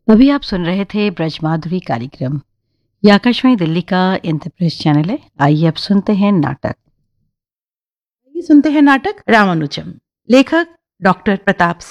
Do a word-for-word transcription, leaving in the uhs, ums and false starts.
अभी आप सुन रहे थे ब्रजमाधुरी कार्यक्रम। ये आकाशवाणी दिल्ली का इंद्रप्रस्थ चैनल है। आइए अब सुनते हैं नाटक। आइए सुनते हैं नाटक रामानुजम। लेखक डॉक्टर प्रताप